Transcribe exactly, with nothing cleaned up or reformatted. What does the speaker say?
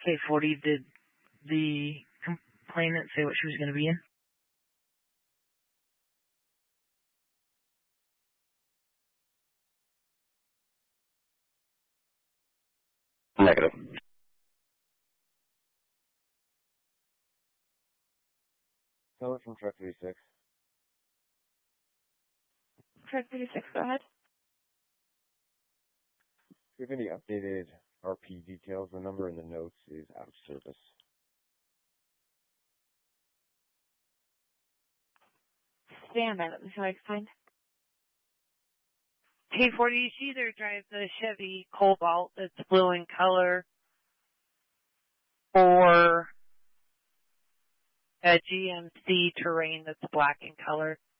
K forty, did the complainant say what she was going to be in? Negative. Teller from Truck thirty-six. Truck thirty-six, go ahead. Do you have any updated R P details? The number in the notes is out of service. Stay a minute until I explain. K forty, she either drives a Chevy Cobalt that's blue in color or a G M C Terrain that's black in color.